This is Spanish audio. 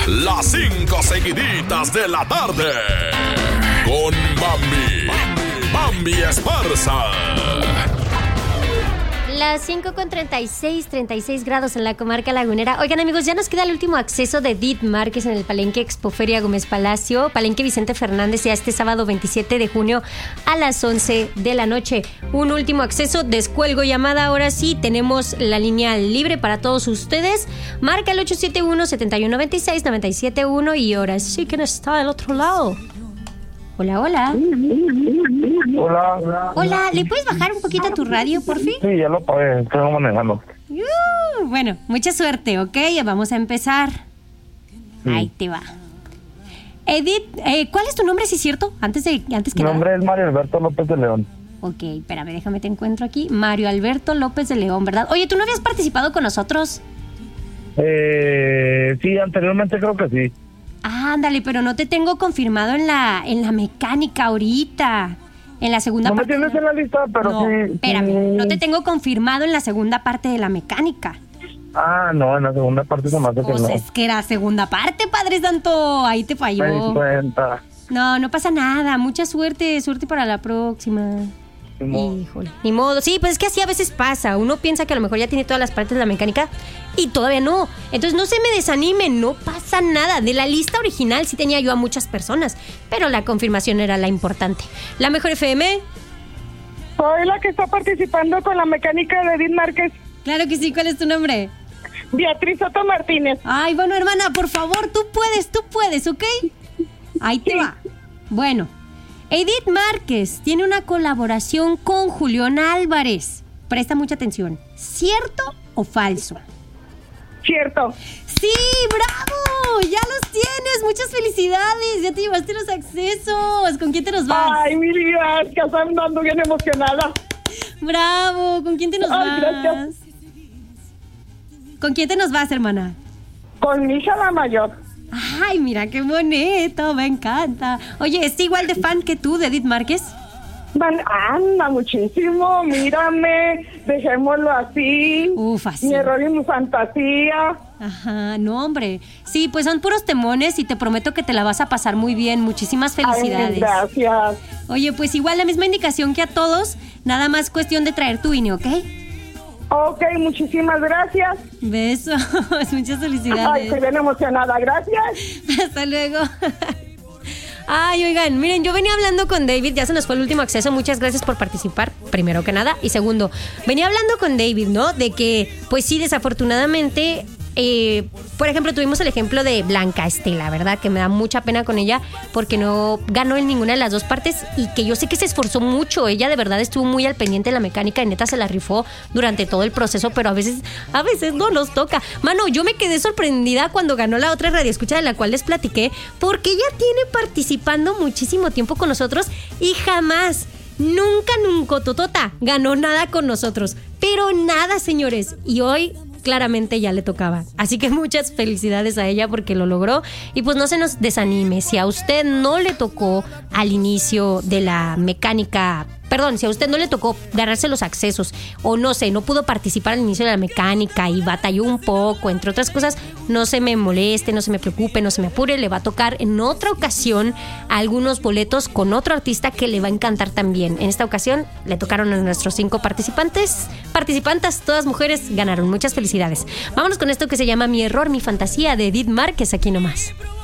las 5 seguiditas de la tarde. Con Bambi Esparza. Las 5:36 grados en la comarca lagunera. Oigan, amigos, ya nos queda el último acceso de Edith Márquez en el Palenque Expoferia Gómez Palacio, Palenque Vicente Fernández, ya este sábado 27 de junio a las 11 de la noche. Un último acceso, descuelgo llamada. Ahora sí, tenemos la línea libre para todos ustedes. Marca el 871-7196-971 y ahora sí, ¿quién está del otro lado? Hola. Hola. Hola, ¿le puedes bajar un poquito tu radio, por fin? Sí, ya lo pagué, estoy manejando. Bueno, mucha suerte, ¿ok? Vamos a empezar. Sí. Ahí te va. Edith, ¿cuál es tu nombre, si es cierto? Antes que Mi nombre es Mario Alberto López de León. Ok, espérame, déjame te encuentro aquí. Mario Alberto López de León, ¿verdad? Oye, ¿tú no habías participado con nosotros? Sí, anteriormente creo que sí. Ándale, pero no te tengo confirmado en la mecánica ahorita. En la segunda parte. No me tienes en la lista, pero no, sí. Espérame, no te tengo confirmado en la segunda parte de la mecánica. Ah, no, en la segunda parte se me hace que no. Pues es que era segunda parte, Padre Santo. Ahí te falló. Me di cuenta. No pasa nada. Mucha suerte para la próxima. Híjole, ni modo. Sí, pues es que así a veces pasa. Uno piensa que a lo mejor ya tiene todas las partes de la mecánica y todavía no. Entonces no se me desanimen, no pasa nada. De la lista original sí tenía yo a muchas personas, pero la confirmación era la importante. La Mejor FM. Soy la que está participando con la mecánica de Edith Márquez. Claro que sí, ¿cuál es tu nombre? Beatriz Soto Martínez. Ay, bueno, hermana, por favor, tú puedes, ¿ok? Ahí te va. Bueno, Edith Márquez tiene una colaboración con Julián Álvarez. Presta mucha atención. ¿Cierto o falso? Cierto. ¡Sí, bravo! ¡Ya los tienes! ¡Muchas felicidades! ¡Ya te llevaste los accesos! ¿Con quién te nos vas? ¡Ay, mi vida! Es que ando bien emocionada. ¡Bravo! ¿Con quién te nos vas? Gracias. ¿Con quién te nos vas, hermana? Con mi hija la mayor. ¡Ay, mira qué bonito! Me encanta. Oye, ¿es igual de fan que tú de Edith Márquez? Anda, muchísimo. Mírame. Dejémoslo así. Así. Mi error y mi fantasía. Ajá, no, hombre. Sí, pues son puros temones y te prometo que te la vas a pasar muy bien. Muchísimas felicidades. Ay, gracias. Oye, pues igual la misma indicación que a todos. Nada más cuestión de traer tu INE, ¿ok? Ok, muchísimas gracias. Besos, muchas felicidades. Ay, estoy bien emocionada, gracias. Hasta luego. Ay, oigan, miren, yo venía hablando con David, ya se nos fue el último acceso, muchas gracias por participar, primero que nada. Y segundo, venía hablando con David, ¿no? De que, pues sí, desafortunadamente, por ejemplo, tuvimos el ejemplo de Blanca Estela, ¿verdad? Que me da mucha pena con ella porque no ganó en ninguna de las dos partes y que yo sé que se esforzó mucho. Ella de verdad estuvo muy al pendiente de la mecánica y neta se la rifó durante todo el proceso, pero a veces no nos toca. Mano, yo me quedé sorprendida cuando ganó la otra radioescucha de la cual les platiqué, porque ella tiene participando muchísimo tiempo con nosotros y jamás, nunca, totota, ganó nada con nosotros. Pero nada, señores. Y hoy claramente ya le tocaba. Así que muchas felicidades a ella porque lo logró. Y pues no se nos desanime. Si a usted no le tocó al inicio de la mecánica, si a usted no le tocó ganarse los accesos o no sé, no pudo participar al inicio de la mecánica y batalló un poco, entre otras cosas, no se me moleste, no se me preocupe, no se me apure, le va a tocar en otra ocasión algunos boletos con otro artista que le va a encantar también. En esta ocasión le tocaron a nuestros 5 participantes, todas mujeres, ganaron. Muchas felicidades. Vámonos con esto que se llama Mi error, mi fantasía de Edith Márquez, aquí nomás.